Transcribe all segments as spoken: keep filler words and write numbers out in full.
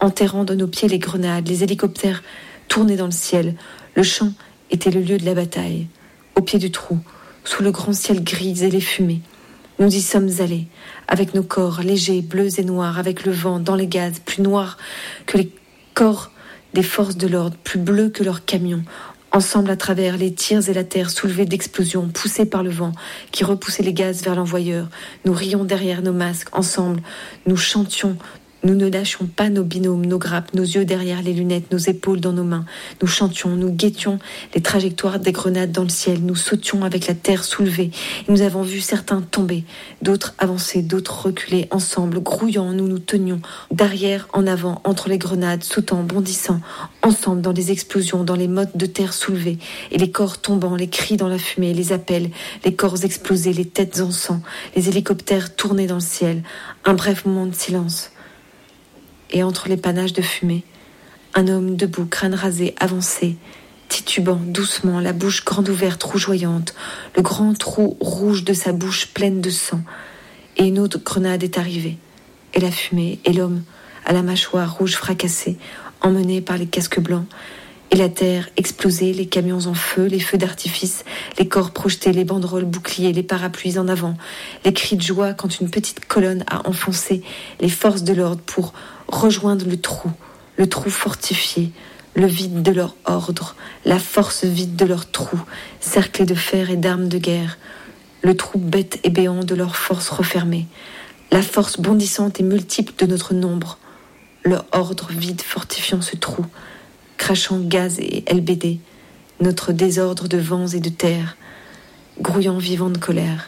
enterrant de nos pieds les grenades, les hélicoptères tournaient dans le ciel. Le champ était le lieu de la bataille. Au pied du trou, sous le grand ciel gris et les fumées, nous y sommes allés, avec nos corps légers, bleus et noirs, avec le vent dans les gaz, plus noirs que les corps des forces de l'ordre, plus bleus que leurs camions, ensemble à travers les tirs et la terre soulevée d'explosions, poussés par le vent, qui repoussait les gaz vers l'envoyeur. Nous rions derrière nos masques, ensemble, nous chantions. Nous ne lâchions pas nos binômes, nos grappes, nos yeux derrière les lunettes, nos épaules dans nos mains. Nous chantions, nous guettions les trajectoires des grenades dans le ciel. Nous sautions avec la terre soulevée. Et nous avons vu certains tomber, d'autres avancer, d'autres reculer. Ensemble, grouillant, nous nous tenions d'arrière en avant, entre les grenades, sautant, bondissant. Ensemble, dans les explosions, dans les mottes de terre soulevées. Et les corps tombant, les cris dans la fumée, les appels, les corps explosés, les têtes en sang, les hélicoptères tournés dans le ciel. Un bref moment de silence. Et entre les panaches de fumée, un homme debout, crâne rasé, avancé, titubant doucement, la bouche grande ouverte, rougeoyante, le grand trou rouge de sa bouche pleine de sang. Et une autre grenade est arrivée. Et la fumée, et l'homme, à la mâchoire rouge fracassée, emmené par les casques blancs, et la terre explosée, les camions en feu, les feux d'artifice, les corps projetés, les banderoles boucliers, les parapluies en avant, les cris de joie quand une petite colonne a enfoncé les forces de l'ordre pour rejoindre le trou, le trou fortifié, le vide de leur ordre, la force vide de leur trou, cerclé de fer et d'armes de guerre, le trou bête et béant de leur force refermée, la force bondissante et multiple de notre nombre, le ordre vide fortifiant ce trou, crachant gaz et L B D, notre désordre de vents et de terre, grouillant vivant de colère.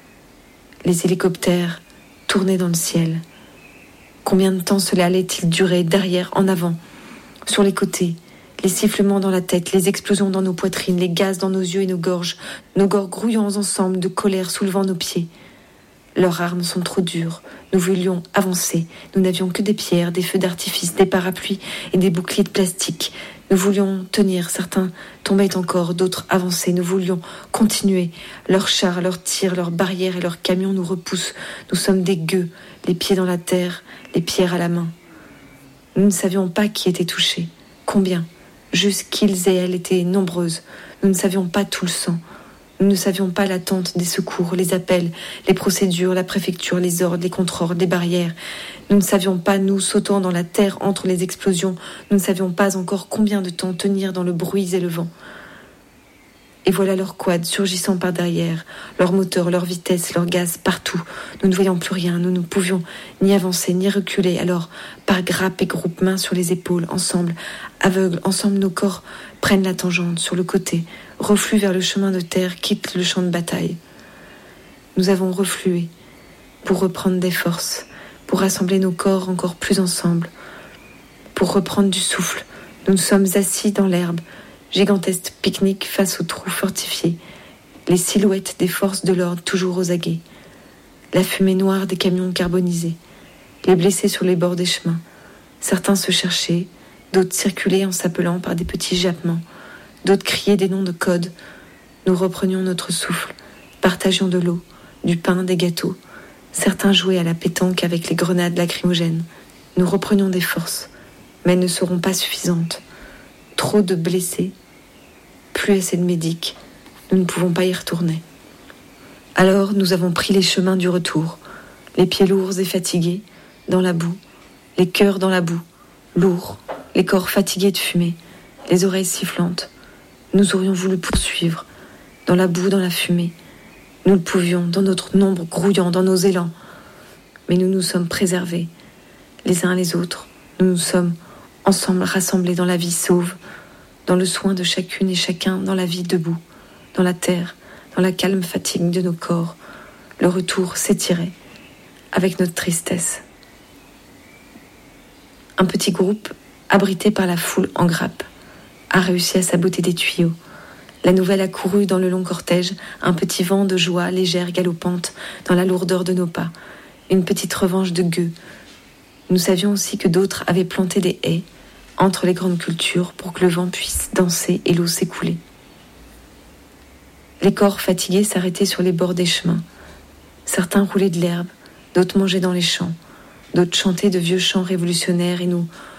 Les hélicoptères tournaient dans le ciel. Combien de temps cela allait-il durer, derrière, en avant, sur les côtés, les sifflements dans la tête, les explosions dans nos poitrines, les gaz dans nos yeux et nos gorges, nos gorges grouillant ensemble de colère soulevant nos pieds. Leurs armes sont trop dures. Nous voulions avancer. Nous n'avions que des pierres, des feux d'artifice, des parapluies et des boucliers de plastique. Nous voulions tenir. Certains tombaient encore, d'autres avançaient. Nous voulions continuer. Leurs chars, leurs tirs, leurs barrières et leurs camions nous repoussent. Nous sommes des gueux, les pieds dans la terre, les pierres à la main. Nous ne savions pas qui était touché. Combien? Juste qu'ils et elles étaient nombreuses. Nous ne savions pas tout le sang. Nous ne savions pas l'attente des secours, les appels, les procédures, la préfecture, les ordres, les contre-ordres, les barrières. Nous ne savions pas, nous, sautant dans la terre entre les explosions, nous ne savions pas encore combien de temps tenir dans le bruit et le vent. Et voilà leurs quads surgissant par derrière, leurs moteurs, leur vitesse, leur gaz, partout. Nous ne voyions plus rien, nous ne pouvions ni avancer, ni reculer. Alors, par grappes et groupes, mains sur les épaules, ensemble, aveugles, ensemble nos corps prennent la tangente, sur le côté, refluent vers le chemin de terre, quittent le champ de bataille. Nous avons reflué pour reprendre des forces, pour rassembler nos corps encore plus ensemble, pour reprendre du souffle. Nous nous sommes assis dans l'herbe, gigantesque pique-nique face aux trous fortifiés, les silhouettes des forces de l'ordre toujours aux aguets, la fumée noire des camions carbonisés, les blessés sur les bords des chemins. Certains se cherchaient, d'autres circulaient en s'appelant par des petits jappements, d'autres criaient des noms de code. Nous reprenions notre souffle, partagions de l'eau, du pain, des gâteaux. Certains jouaient à la pétanque avec les grenades lacrymogènes. Nous reprenions des forces, mais elles ne seront pas suffisantes. Trop de blessés, plus assez de médics, nous ne pouvons pas y retourner. Alors nous avons pris les chemins du retour, les pieds lourds et fatigués, dans la boue, les cœurs dans la boue, lourds, les corps fatigués de fumée, les oreilles sifflantes. Nous aurions voulu poursuivre, dans la boue, dans la fumée. Nous le pouvions, dans notre nombre grouillant, dans nos élans. Mais nous nous sommes préservés, les uns les autres. Nous nous sommes ensemble rassemblés dans la vie sauve, dans le soin de chacune et chacun, dans la vie debout, dans la terre, dans la calme fatigue de nos corps. Le retour s'étirait avec notre tristesse. Un petit groupe, abrité par la foule en grappe, a réussi à saboter des tuyaux. La nouvelle a couru dans le long cortège, un petit vent de joie légère galopante dans la lourdeur de nos pas, une petite revanche de gueux. Nous savions aussi que d'autres avaient planté des haies entre les grandes cultures pour que le vent puisse danser et l'eau s'écouler. Les corps fatigués s'arrêtaient sur les bords des chemins. Certains roulaient de l'herbe, d'autres mangeaient dans les champs, d'autres chantaient de vieux chants révolutionnaires et nous